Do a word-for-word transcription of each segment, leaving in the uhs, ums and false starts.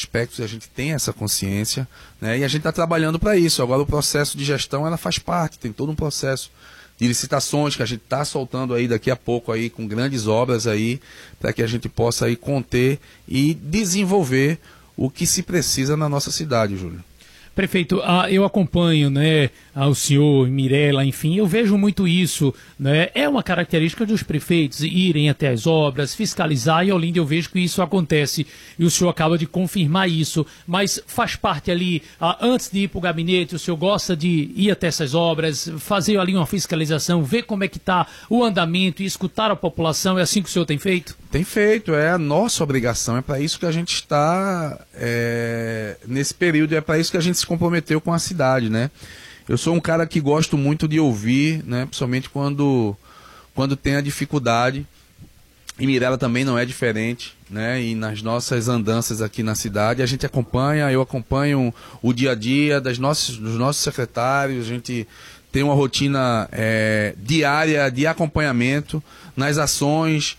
aspectos, a gente tem essa consciência, né? E a gente está trabalhando para isso. Agora o processo de gestão ela faz parte, tem todo um processo de licitações que a gente está soltando aí daqui a pouco aí com grandes obras aí para que a gente possa aí conter e desenvolver o que se precisa na nossa cidade, Júlio. Prefeito, ah, eu acompanho, né, ah, o senhor, Mirela, enfim, eu vejo muito isso, né, é uma característica dos prefeitos irem até as obras, fiscalizar, e Olinda eu vejo que isso acontece, e o senhor acaba de confirmar isso, mas faz parte ali, ah, antes de ir para o gabinete, o senhor gosta de ir até essas obras, fazer ali uma fiscalização, ver como é que está o andamento e escutar a população, é assim que o senhor tem feito? Tem feito, é a nossa obrigação, é para isso que a gente está é, nesse período, é para isso que a gente se comprometeu com a cidade, né? Eu sou um cara que gosto muito de ouvir, né? Principalmente quando, quando tem a dificuldade, e Mirela também não é diferente, né? E nas nossas andanças aqui na cidade, a gente acompanha, eu acompanho o dia a dia das nossas, dos nossos secretários, a gente tem uma rotina é, diária de acompanhamento nas ações,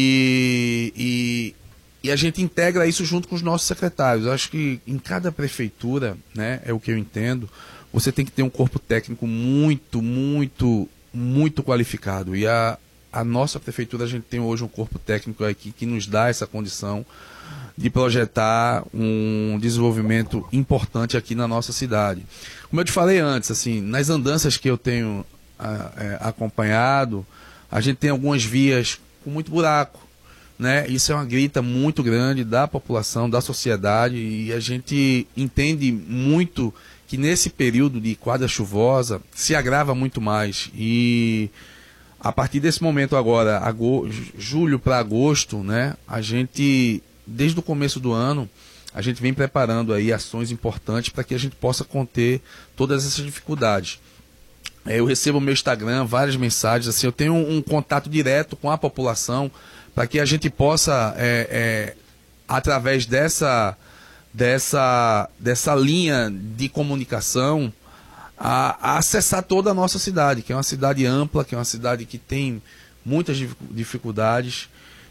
E, e, e a gente integra isso junto com os nossos secretários. Eu acho que em cada prefeitura, né, é o que eu entendo, você tem que ter um corpo técnico muito, muito, muito qualificado. E a, a nossa prefeitura, a gente tem hoje um corpo técnico aqui que nos dá essa condição de projetar um desenvolvimento importante aqui na nossa cidade. Como eu te falei antes, assim, nas andanças que eu tenho a, é, acompanhado, a gente tem algumas vias com muito buraco, né? Isso é uma grita muito grande da população, da sociedade, e a gente entende muito que nesse período de quadra chuvosa se agrava muito mais, e a partir desse momento agora, julho para agosto, né? A gente, desde o começo do ano, a gente vem preparando aí ações importantes para que a gente possa conter todas essas dificuldades. Eu recebo no meu Instagram várias mensagens, assim, eu tenho um, um contato direto com a população para que a gente possa, é, é, através dessa, dessa, dessa linha de comunicação, a, a acessar toda a nossa cidade, que é uma cidade ampla, que é uma cidade que tem muitas dificuldades,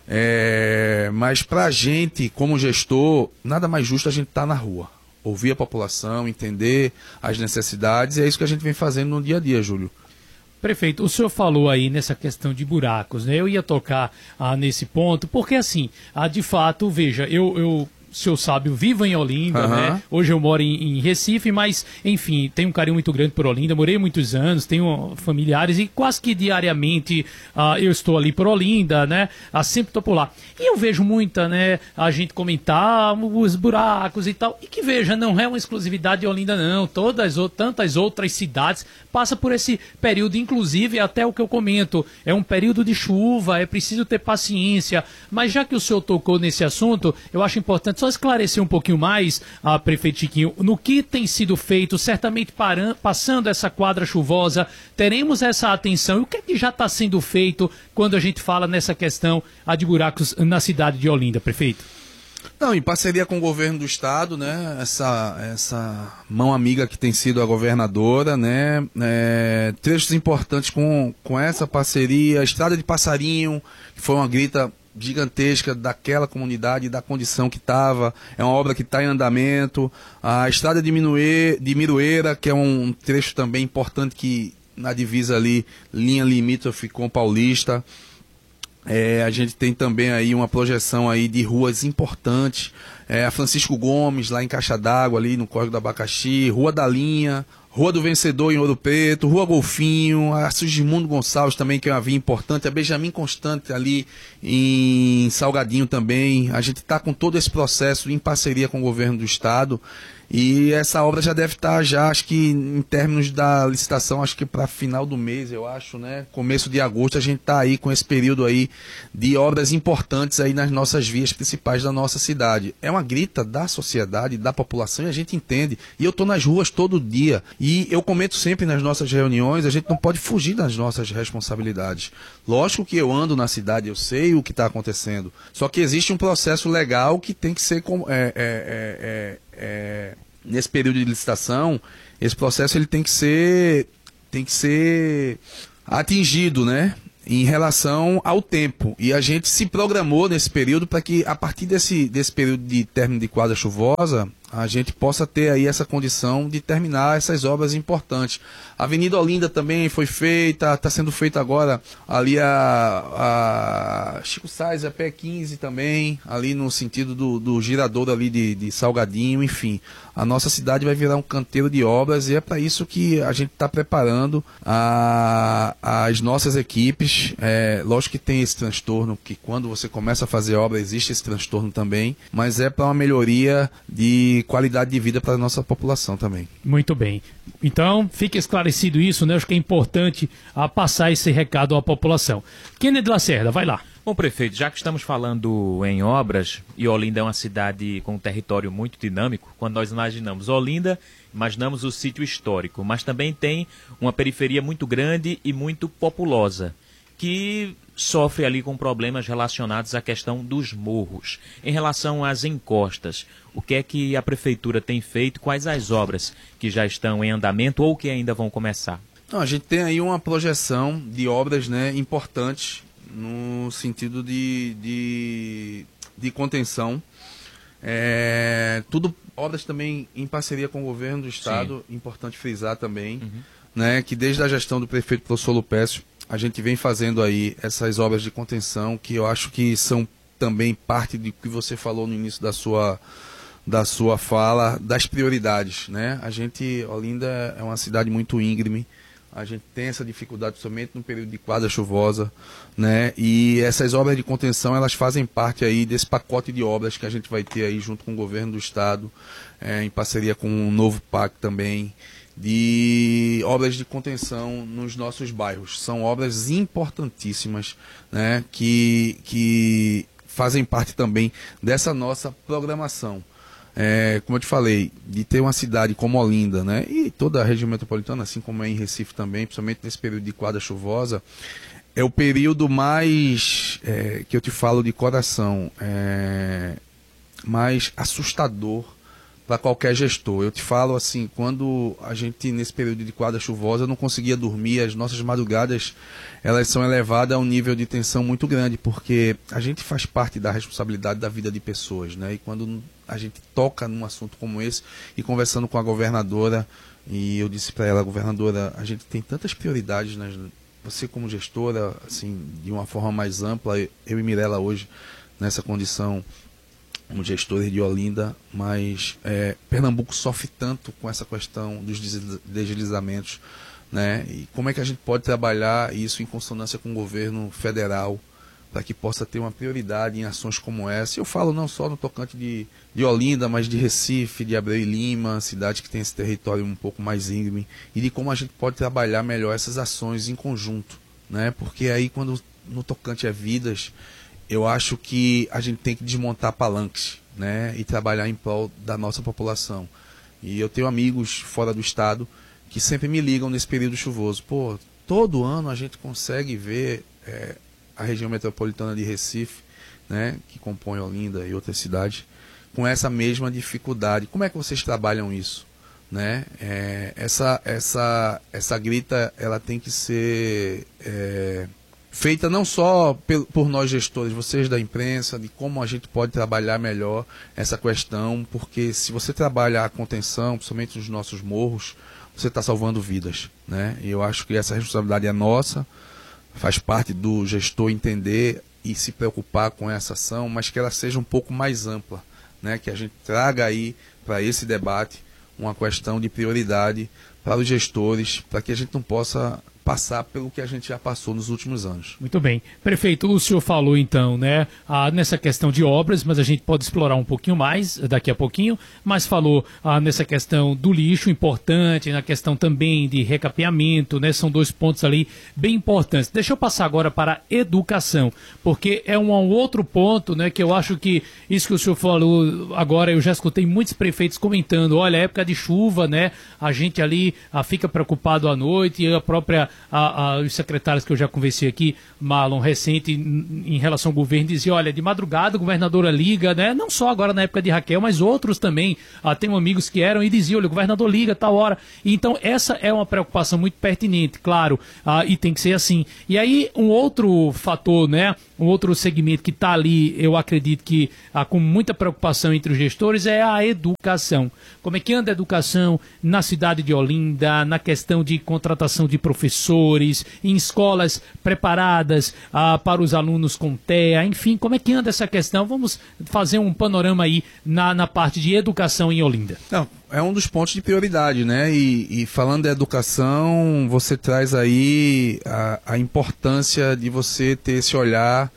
é, mas para a gente, como gestor, nada mais justo a gente estar na rua. Ouvir a população, entender as necessidades, e é isso que a gente vem fazendo no dia a dia, Júlio. Prefeito, o senhor falou aí nessa questão de buracos, né? Eu ia tocar ah, nesse ponto, porque assim, ah, de fato, veja, eu... eu... o senhor sabe, eu vivo em Olinda, uhum. né? Hoje eu moro em, em Recife, mas, enfim, tenho um carinho muito grande por Olinda, morei muitos anos, tenho familiares e quase que diariamente uh, eu estou ali por Olinda, né? Uh, sempre estou por lá. E eu vejo muita, né, a gente comentar os buracos e tal, e que veja, não é uma exclusividade de Olinda, não. Todas, tantas outras cidades passam por esse período, inclusive até o que eu comento, é um período de chuva, é preciso ter paciência, mas já que o senhor tocou nesse assunto, eu acho importante só esclarecer um pouquinho mais, a prefeito Chiquinho, no que tem sido feito, certamente param, passando essa quadra chuvosa, teremos essa atenção, e o que é que já está sendo feito quando a gente fala nessa questão a de buracos na cidade de Olinda, prefeito? Não, em parceria com o governo do estado, né, essa, essa mão amiga que tem sido a governadora, né, é, trechos importantes com, com essa parceria, a Estrada de Passarinho, que foi uma grita gigantesca daquela comunidade, da condição que estava, é uma obra que está em andamento, a Estrada de, Minuê, de Miroeira, que é um trecho também importante que na divisa ali, linha limítrofe com Paulista. É, a gente tem também aí uma projeção aí de ruas importantes, é, a Francisco Gomes, lá em Caixa d'Água, ali no Córrego do Abacaxi, Rua da Linha, Rua do Vencedor em Ouro Preto, Rua Golfinho, a Sigismundo Gonçalves também, que é uma via importante, a Benjamin Constante ali em Salgadinho também. A gente está com todo esse processo em parceria com o governo do estado, e essa obra já deve estar, já acho que em termos da licitação, acho que para final do mês, eu acho, né? Começo de agosto, a gente está aí com esse período aí de obras importantes aí nas nossas vias principais da nossa cidade. É uma grita da sociedade, da população, e a gente entende. E eu estou nas ruas todo dia. E eu comento sempre nas nossas reuniões, a gente não pode fugir das nossas responsabilidades. Lógico que eu ando na cidade, eu sei o que está acontecendo. Só que existe um processo legal que tem que ser... É, é, é, é, nesse período de licitação, esse processo ele tem que ser, tem que ser atingido, né? em relação ao tempo. E a gente se programou nesse período para que, a partir desse, desse período de término de quadra chuvosa, a gente possa ter aí essa condição de terminar essas obras importantes. A Avenida Olinda também foi feita, está sendo feita agora ali a, a Chico Sainz, a P quinze também, ali no sentido do, do girador ali de, de Salgadinho, enfim. A nossa cidade vai virar um canteiro de obras e é para isso que a gente está preparando a, as nossas equipes. É, lógico que tem esse transtorno, que quando você começa a fazer obra existe esse transtorno também, mas é para uma melhoria de qualidade de vida para a nossa população também. Muito bem. Então, fique esclarecido isso, né? Acho que é importante a passar esse recado à população. Kennedy Lacerda, vai lá. Bom, prefeito, já que estamos falando em obras, e Olinda é uma cidade com um território muito dinâmico, quando nós imaginamos Olinda, imaginamos o sítio histórico, mas também tem uma periferia muito grande e muito populosa, que sofre ali com problemas relacionados à questão dos morros. Em relação às encostas, o que é que a prefeitura tem feito? Quais as obras que já estão em andamento ou que ainda vão começar? Não, a gente tem aí uma projeção de obras, né, importantes no sentido de, de, de contenção. É, tudo obras também em parceria com o governo do estado, sim, importante frisar também, uhum, né, que desde a gestão do prefeito professor Lupécio, a gente vem fazendo aí essas obras de contenção, que eu acho que são também parte do que você falou no início da sua, da sua fala, das prioridades, né? A gente, Olinda é uma cidade muito íngreme, a gente tem essa dificuldade somente no período de quadra chuvosa, né? E essas obras de contenção, elas fazem parte aí desse pacote de obras que a gente vai ter aí junto com o governo do estado, é, em parceria com o novo P A C também, de obras de contenção nos nossos bairros. São obras importantíssimas, né, que, que fazem parte também dessa nossa programação. É, como eu te falei, de ter uma cidade como Olinda, né, e toda a região metropolitana, assim como é em Recife também, principalmente nesse período de quadra chuvosa, é o período mais, é, que eu te falo de coração, é, mais assustador para qualquer gestor. Eu te falo assim, quando a gente nesse período de quadra chuvosa não conseguia dormir, as nossas madrugadas elas são elevadas a um nível de tensão muito grande, porque a gente faz parte da responsabilidade da vida de pessoas, né? E quando a gente toca num assunto como esse, e conversando com a governadora, e eu disse para ela, governadora, a gente tem tantas prioridades, né? Você como gestora, assim, de uma forma mais ampla, eu e Mirella hoje nessa condição como gestores de Olinda, mas é, Pernambuco sofre tanto com essa questão dos deslizamentos, né? E como é que a gente pode trabalhar isso em consonância com o governo federal para que possa ter uma prioridade em ações como essa? Eu falo não só no tocante de, de Olinda, mas de Recife, de Abreu e Lima, cidade que tem esse território um pouco mais íngreme, e de como a gente pode trabalhar melhor essas ações em conjunto, né? Porque aí quando no tocante a vidas, eu acho que a gente tem que desmontar palanques, né, e trabalhar em prol da nossa população. E eu tenho amigos fora do estado que sempre me ligam nesse período chuvoso. Pô, todo ano a gente consegue ver é, a região metropolitana de Recife, né, que compõe Olinda e outras cidades, com essa mesma dificuldade. Como é que vocês trabalham isso? Né? É, essa, essa, essa grita, ela tem que ser É, feita não só por nós gestores, vocês da imprensa, de como a gente pode trabalhar melhor essa questão, porque se você trabalha a contenção, principalmente nos nossos morros, você está salvando vidas, né? E eu acho que essa responsabilidade é nossa, faz parte do gestor entender e se preocupar com essa ação, mas que ela seja um pouco mais ampla, né? Que a gente traga aí para esse debate uma questão de prioridade para os gestores, para que a gente não possa passar pelo que a gente já passou nos últimos anos. Muito bem. Prefeito, o senhor falou então, né, ah, nessa questão de obras, mas a gente pode explorar um pouquinho mais daqui a pouquinho, mas falou ah, nessa questão do lixo importante, na questão também de recapeamento, né, são dois pontos ali bem importantes. Deixa eu passar agora para a educação, porque é um outro ponto, né, que eu acho que isso que o senhor falou agora, eu já escutei muitos prefeitos comentando, olha, época de chuva, né, a gente ali ah, fica preocupado à noite e a própria a, a, os secretários que eu já conversei aqui, Marlon, recente, em, em relação ao governo, dizia, olha, de madrugada a governadora liga, né? Não só agora na época de Raquel, mas outros também. Ah, tenho amigos que eram e diziam, olha, o governador liga tal hora. Então, essa é uma preocupação muito pertinente, claro, ah, e tem que ser assim. E aí, um outro fator, né? Um outro segmento que está ali, eu acredito que ah, com muita preocupação entre os gestores, é a educação. Como é que anda a educação na cidade de Olinda, na questão de contratação de professores, em escolas preparadas ah, para os alunos com T E A, enfim, como é que anda essa questão? Vamos fazer um panorama aí na, na parte de educação em Olinda. Não, é um dos pontos de prioridade, né? E, e falando da educação, você traz aí a, a importância de você ter esse olhar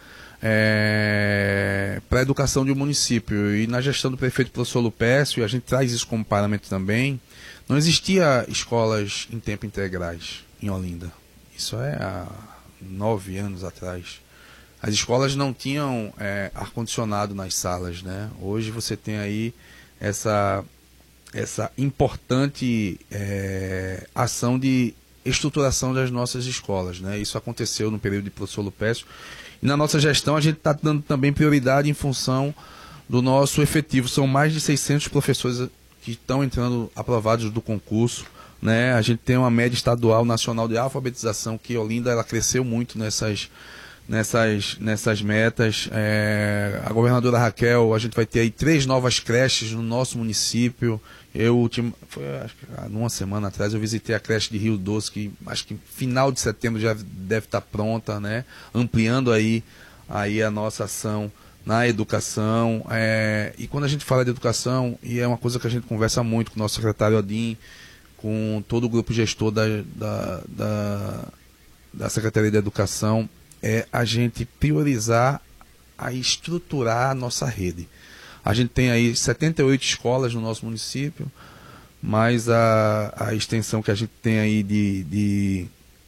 é, para a educação de um município. E na gestão do prefeito professor Lupécio, e a gente traz isso como parâmetro também, não existia escolas em tempo integrais em Olinda. Isso é há nove anos atrás. As escolas não tinham é, ar-condicionado nas salas, né? Hoje você tem aí essa, essa importante é, ação de estruturação das nossas escolas, né? Isso aconteceu no período de professor Lupécio. E na nossa gestão a gente está dando também prioridade em função do nosso efetivo. São mais de seiscentos professores que estão entrando aprovados do concurso, né? A gente tem uma média estadual nacional de alfabetização que Olinda ela cresceu muito nessas, nessas, nessas metas. É, a governadora Raquel, a gente vai ter aí três novas creches no nosso município. Eu, foi, acho que, numa semana atrás, eu visitei a creche de Rio Doce, que acho que final de setembro já deve estar pronta, né? Ampliando aí, aí a nossa ação na educação. É, e quando a gente fala de educação, e é uma coisa que a gente conversa muito com o nosso secretário Odin, com todo o grupo gestor da, da, da, da Secretaria de Educação, é a gente priorizar a estruturar a nossa rede. A gente tem aí setenta e oito escolas no nosso município, mais a, a extensão que a gente tem aí de, de,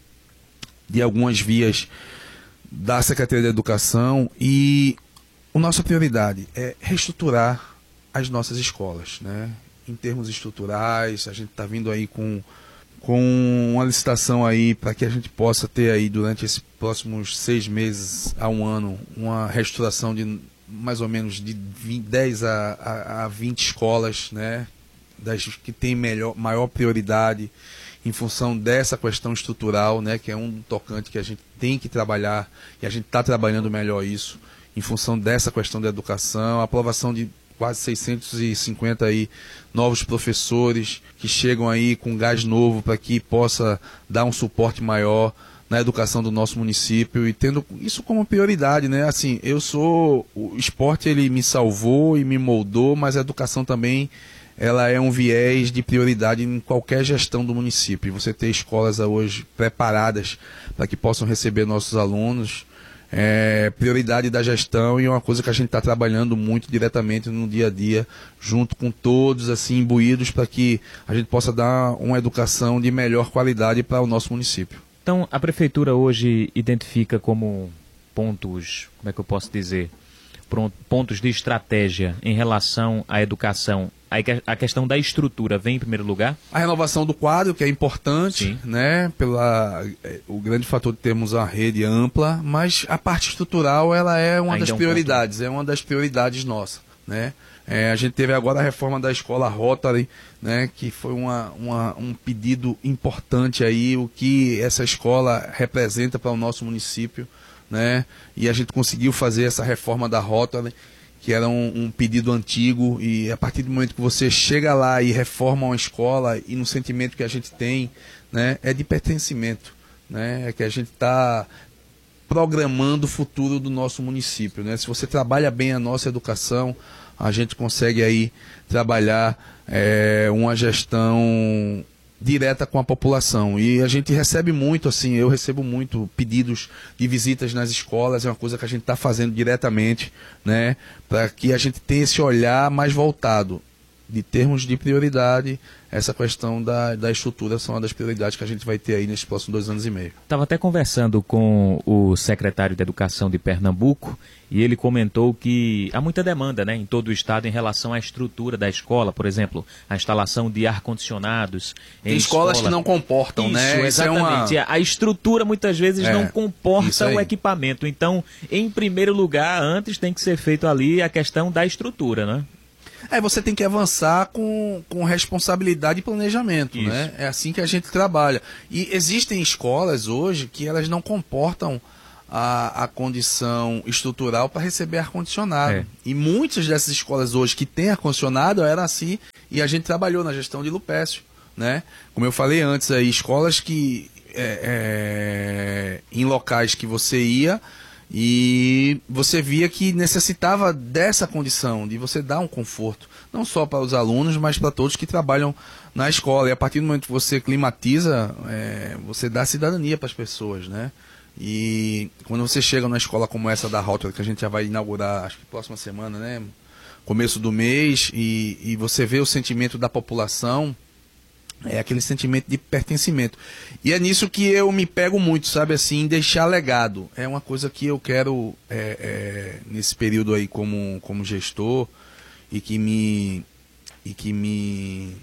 de algumas vias da Secretaria de Educação, e a nossa prioridade é reestruturar as nossas escolas, né? Em termos estruturais, a gente está vindo aí com, com uma licitação aí para que a gente possa ter aí durante esses próximos seis meses a um ano uma reestruturação de mais ou menos de vinte, dez a, a vinte escolas, né? Das que tem melhor, maior prioridade em função dessa questão estrutural, né? Que é um tocante que a gente tem que trabalhar, e a gente está trabalhando melhor isso em função dessa questão da educação, a aprovação de quase seiscentos e cinquenta aí novos professores que chegam aí com gás novo para que possa dar um suporte maior na educação do nosso município, e tendo isso como prioridade, né? Assim, eu sou, o esporte ele me salvou e me moldou, mas a educação também, ela é um viés de prioridade em qualquer gestão do município. Você ter escolas hoje preparadas para que possam receber nossos alunos, é prioridade da gestão, e é uma coisa que a gente está trabalhando muito diretamente no dia a dia, junto com todos, assim, imbuídos, para que a gente possa dar uma educação de melhor qualidade para o nosso município. Então, a Prefeitura hoje identifica como pontos, como é que eu posso dizer, pontos de estratégia em relação à educação. A questão da estrutura vem em primeiro lugar? A renovação do quadro, que é importante, Sim. né? Pela, o grande fator de termos uma rede ampla, mas a parte estrutural ela é uma Ainda das é um prioridades, ponto. é uma das prioridades nossas, né? É, a gente teve agora a reforma da escola Rotary, né, que foi uma, uma, um pedido importante aí, o que essa escola representa para o nosso município, né? E a gente conseguiu fazer essa reforma da Rotary, que era um, um pedido antigo, e a partir do momento que você chega lá e reforma uma escola, e no sentimento que a gente tem, né, é de pertencimento, né? É que a gente está programando o futuro do nosso município, né? Se você trabalha bem a nossa educação, a gente consegue aí trabalhar é, uma gestão direta com a população. E a gente recebe muito, assim, eu recebo muito pedidos de visitas nas escolas, é uma coisa que a gente está fazendo diretamente, né, para que a gente tenha esse olhar mais voltado de termos de prioridade, essa questão da, da estrutura são uma das prioridades que a gente vai ter aí nesses próximos dois anos e meio. Estava até conversando com o secretário de Educação de Pernambuco e ele comentou que há muita demanda, né, em todo o estado em relação à estrutura da escola, por exemplo, a instalação de ar-condicionados. Tem escolas escola. que não comportam, Isso, né? Exatamente. É uma... A estrutura muitas vezes é, não comporta o equipamento. Então, em primeiro lugar, antes tem que ser feito ali a questão da estrutura, né? É, você tem que avançar com, com responsabilidade e planejamento, Isso. né? É assim que a gente trabalha. E existem escolas hoje que elas não comportam a, a condição estrutural para receber ar-condicionado. É. E muitas dessas escolas hoje que têm ar-condicionado eram assim, e a gente trabalhou na gestão de Lupécio, né? Como eu falei antes, aí, escolas que é, é, em locais que você ia e você via que necessitava dessa condição, de você dar um conforto, não só para os alunos, mas para todos que trabalham na escola. E a partir do momento que você climatiza, é, você dá cidadania para as pessoas, né? E quando você chega numa escola como essa da Rotary, que a gente já vai inaugurar, acho que próxima semana, né? Começo do mês, e, e você vê o sentimento da população, é aquele sentimento de pertencimento. E é nisso que eu me pego muito, sabe, assim, deixar legado. É uma coisa que eu quero, é, é, nesse período aí como, como gestor, e que me... E que me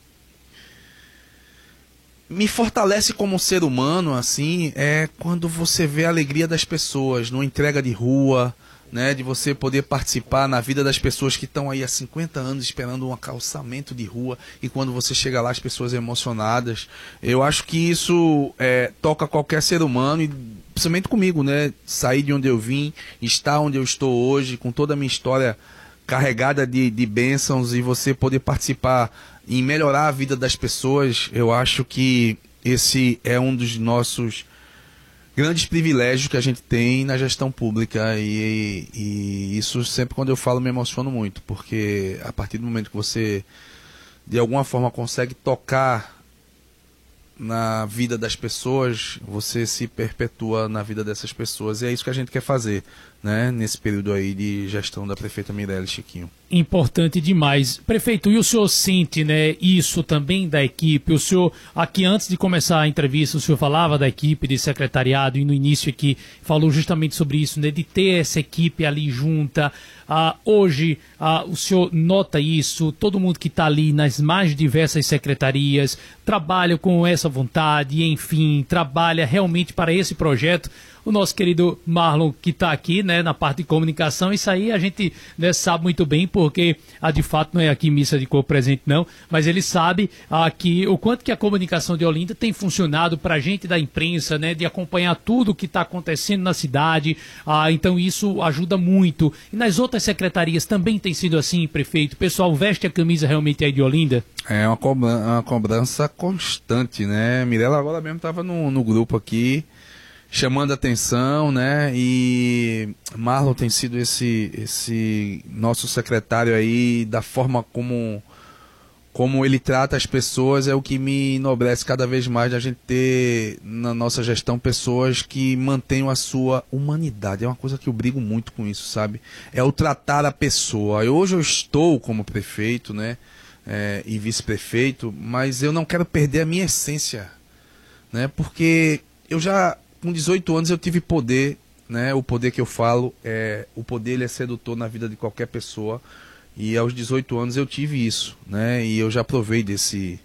me fortalece como ser humano, assim, é quando você vê a alegria das pessoas, numa entrega de rua, né, de você poder participar na vida das pessoas que estão aí há cinquenta anos esperando um calçamento de rua, e quando você chega lá as pessoas emocionadas. Eu acho que isso é, toca qualquer ser humano, e principalmente comigo, né, sair de onde eu vim, estar onde eu estou hoje, com toda a minha história carregada de, de bênçãos, e você poder participar em melhorar a vida das pessoas. Eu acho que esse é um dos nossos grandes privilégios que a gente tem na gestão pública, e, e isso sempre, quando eu falo, me emociono muito, porque a partir do momento que você de alguma forma consegue tocar na vida das pessoas, você se perpetua na vida dessas pessoas, e é isso que a gente quer fazer, né, nesse período aí de gestão da prefeita Mirelle Chiquinho. Importante demais. Prefeito, e o senhor sente, né, isso também da equipe? O senhor, aqui antes de começar a entrevista, o senhor falava da equipe de secretariado, e no início aqui falou justamente sobre isso, né, de ter essa equipe ali junta. Ah, hoje, ah, o senhor nota isso? Todo mundo que está ali nas mais diversas secretarias trabalha com essa vontade, enfim, trabalha realmente para esse projeto. O nosso querido Marlon, que está aqui, né, na parte de comunicação, isso aí a gente, né, sabe muito bem, porque ah, de fato não é aqui missa de corpo presente não, mas ele sabe ah, que o quanto que a comunicação de Olinda tem funcionado para a gente da imprensa, né, de acompanhar tudo o que está acontecendo na cidade. Ah, então isso ajuda muito. E nas outras secretarias também tem sido assim, prefeito? O pessoal veste a camisa realmente aí de Olinda? É uma cobrança, uma cobrança constante, né? Mirella agora mesmo estava no, no grupo aqui, chamando atenção, né? E Marlon tem sido esse, esse nosso secretário aí, da forma como, como ele trata as pessoas, é o que me enobrece cada vez mais, de a gente ter na nossa gestão pessoas que mantenham a sua humanidade. É uma coisa que eu brigo muito com isso, sabe? É o tratar a pessoa. Eu, hoje eu estou como prefeito, né? É, e vice-prefeito, mas eu não quero perder a minha essência, né? Porque eu já... com dezoito anos eu tive poder, né? O poder que eu falo, é, o poder ele é sedutor na vida de qualquer pessoa, e aos dezoito anos eu tive isso, né? E eu já provei desse,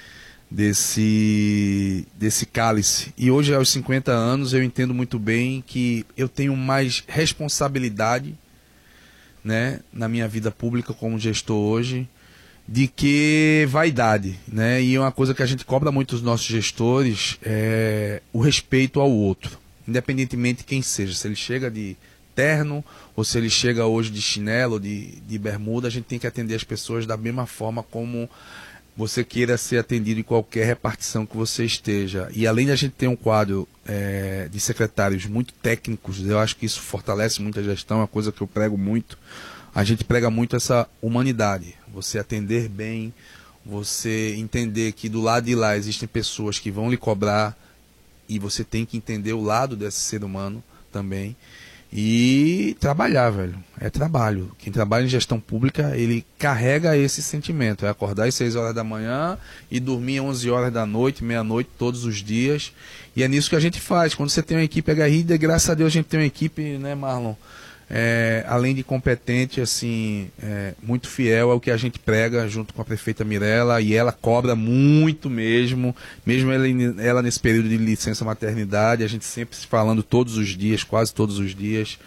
desse, desse cálice. E hoje, aos cinquenta anos, eu entendo muito bem que eu tenho mais responsabilidade, né, na minha vida pública como gestor hoje, de que vaidade, né? E uma coisa que a gente cobra muito dos nossos gestores é o respeito ao outro, independentemente de quem seja, se ele chega de terno ou se ele chega hoje de chinelo, de, de bermuda, a gente tem que atender as pessoas da mesma forma como você queira ser atendido em qualquer repartição que você esteja. E além de a gente ter um quadro é, de secretários muito técnicos, eu acho que isso fortalece muito a gestão, é uma coisa que eu prego muito. A gente prega muito essa humanidade, você atender bem, você entender que do lado de lá existem pessoas que vão lhe cobrar, e você tem que entender o lado desse ser humano também. e trabalhar, velho. É trabalho. Quem trabalha em gestão pública, ele carrega esse sentimento. É acordar às seis horas da manhã e dormir às onze horas da noite, meia-noite, todos os dias. E é nisso que a gente faz. Quando você tem uma equipe aguerrida, graças a Deus a gente tem uma equipe, né, Marlon? É, além de competente, assim, é, muito fiel ao que a gente prega junto com a prefeita Mirella, e ela cobra muito mesmo, mesmo ela, ela nesse período de licença maternidade, a gente sempre se falando todos os dias, quase todos os dias,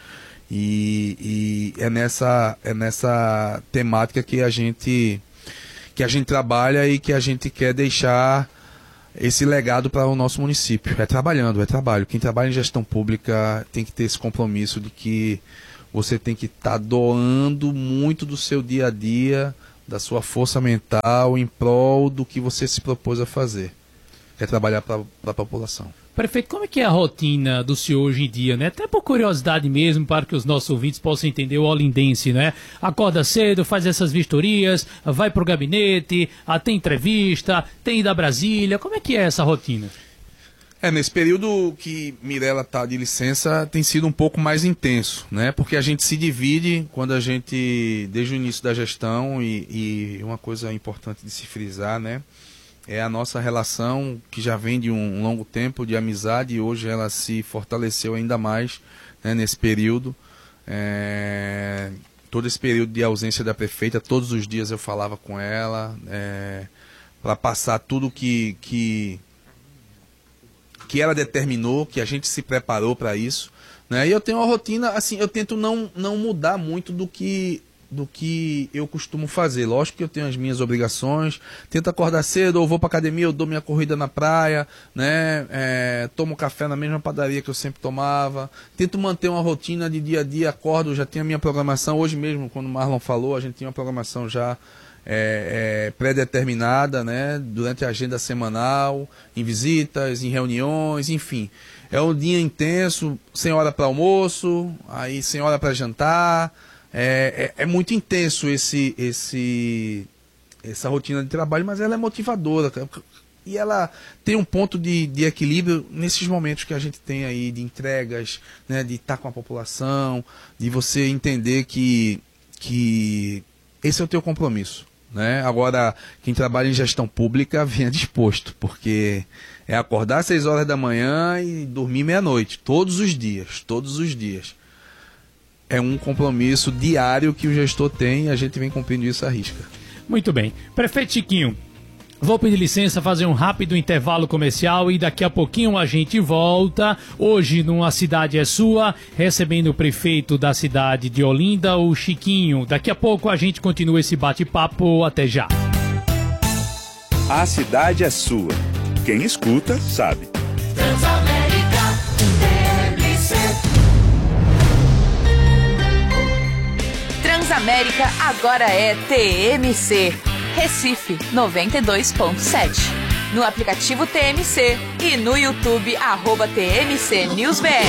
e, e é, nessa, é nessa temática que a gente que a gente trabalha e que a gente quer deixar esse legado para o nosso município. É trabalhando, é trabalho. Quem trabalha em gestão pública tem que ter esse compromisso de que você tem que estar tá doando muito do seu dia a dia, da sua força mental, em prol do que você se propôs a fazer. É trabalhar para a população. Prefeito, como é que é a rotina do senhor hoje em dia, né? Até por curiosidade mesmo, para que os nossos ouvintes possam entender o olindense, né? Acorda cedo, faz essas vistorias, vai para o gabinete, tem entrevista, tem ida a Brasília. Como é que é essa rotina? É, nesse período que Mirella está de licença, tem sido um pouco mais intenso, né? Porque a gente se divide quando a gente, desde o início da gestão, e, e uma coisa importante de se frisar, né? É a nossa relação, que já vem de um longo tempo de amizade, e hoje ela se fortaleceu ainda mais, né, nesse período. É, todo esse período de ausência da prefeita, todos os dias eu falava com ela, é, para passar tudo que... que que ela determinou, que a gente se preparou para isso, né? E eu tenho uma rotina, assim, eu tento não, não mudar muito do que, do que eu costumo fazer. Lógico que eu tenho as minhas obrigações, tento acordar cedo, ou vou para academia, eu dou minha corrida na praia, né? É, tomo café na mesma padaria que eu sempre tomava, tento manter uma rotina de dia a dia, acordo, já tenho a minha programação. Hoje mesmo, quando o Marlon falou, a gente tinha uma programação já É, é, pré-determinada, né, durante a agenda semanal, em visitas, em reuniões, enfim. É um dia intenso, sem hora para almoço, aí sem hora para jantar. É, é, é muito intenso esse, esse, essa rotina de trabalho, mas ela é motivadora. E ela tem um ponto de, de equilíbrio nesses momentos que a gente tem aí de entregas, né, de estar com a população, de você entender que, que esse é o teu compromisso. Né? Agora, quem trabalha em gestão pública venha disposto, porque é acordar às seis horas da manhã e dormir meia-noite, todos os dias, todos os dias. É um compromisso diário que o gestor tem, e a gente vem cumprindo isso à risca. Muito bem. Prefeito Chiquinho, vou pedir licença, fazer um rápido intervalo comercial e daqui a pouquinho a gente volta. Hoje, numa Cidade é Sua, recebendo o prefeito da cidade de Olinda, o Chiquinho. Daqui a pouco a gente continua esse bate-papo. Até já. A cidade é sua. Quem escuta, sabe. Transamérica, T M C. Transamérica agora é T M C. Recife noventa e dois ponto sete. No aplicativo T M C e no YouTube, arroba T M C News B R.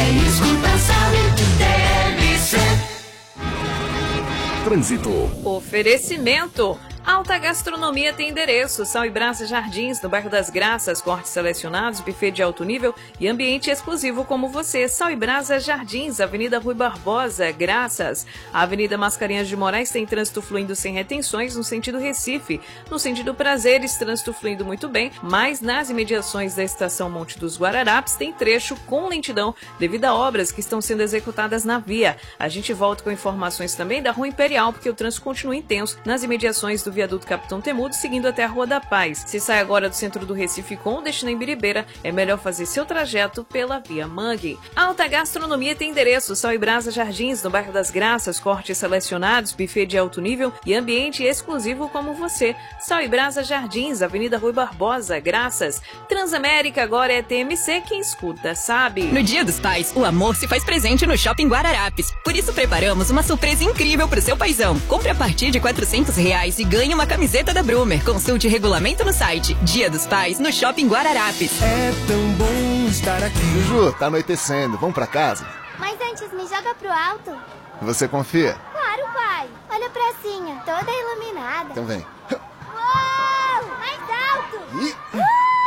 T M C. Trânsito. Oferecimento. Alta Gastronomia tem endereço, Sal e Brasa Jardins, no bairro das Graças, cortes selecionados, buffet de alto nível e ambiente exclusivo como você. Sal e Brasa Jardins, Avenida Rui Barbosa, Graças. A Avenida Mascarenhas de Moraes tem trânsito fluindo sem retenções no sentido Recife. No sentido Prazeres, trânsito fluindo muito bem, mas nas imediações da estação Monte dos Guararapes tem trecho com lentidão devido a obras que estão sendo executadas na via. A gente volta com informações também da Rua Imperial, porque o trânsito continua intenso nas imediações do Viaduto Capitão Temudo, seguindo até a Rua da Paz. Se sai agora do centro do Recife com destino em Biribeira, é melhor fazer seu trajeto pela Via Mangue. Alta Gastronomia tem endereço, Sal e Brasa Jardins, no bairro das Graças, cortes selecionados, buffet de alto nível e ambiente exclusivo como você. Sal e Brasa Jardins, Avenida Rui Barbosa, Graças. Transamérica agora é T M C, quem escuta sabe. No Dia dos Pais, o amor se faz presente no Shopping Guararapes. Por isso preparamos uma surpresa incrível pro seu paizão. Compre a partir de quatrocentos reais e ganhe uma camiseta da Brumer. Consulte regulamento no site. Dia dos Pais no Shopping Guararapes. É tão bom estar aqui. Juju, tá anoitecendo. Vamos pra casa? Mas antes, me joga pro alto. Você confia? Claro, pai. Olha a pracinha, toda iluminada. Então vem. Uou! Mais alto! Ih.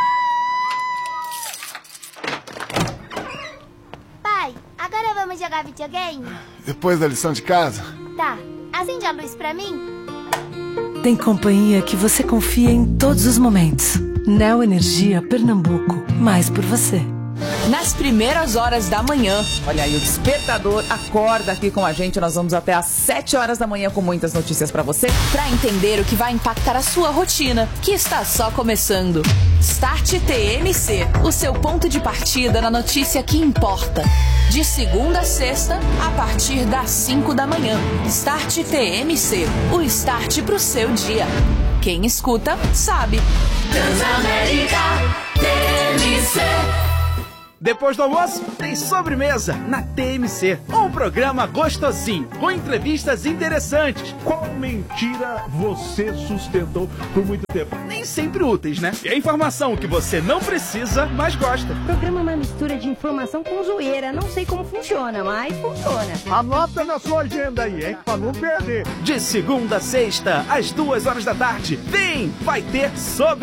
Pai, agora vamos jogar videogame. videogame? Depois da lição de casa? Tá. Acende a luz pra mim. Tem companhia que você confia em todos os momentos. Neo Energia Pernambuco. Mais por você. Nas primeiras horas da manhã. Olha aí, o despertador acorda aqui com a gente. Nós vamos até às sete horas da manhã com muitas notícias pra você. Pra entender o que vai impactar a sua rotina, que está só começando. Start T M C, o seu ponto de partida na notícia que importa. De segunda a sexta, a partir das cinco da manhã. Start T M C, o start pro seu dia. Quem escuta, sabe. Transamérica T M C. Depois do almoço, tem sobremesa na T M C. Um programa gostosinho, com entrevistas interessantes. Qual mentira você sustentou por muito tempo? Nem sempre úteis, né? E a informação que você não precisa, mas gosta. O programa é uma mistura de informação com zoeira. Não sei como funciona, mas funciona. Anota na sua agenda aí, hein? Pra não perder. De segunda a sexta, às duas horas da tarde. Vem! Vai ter sobre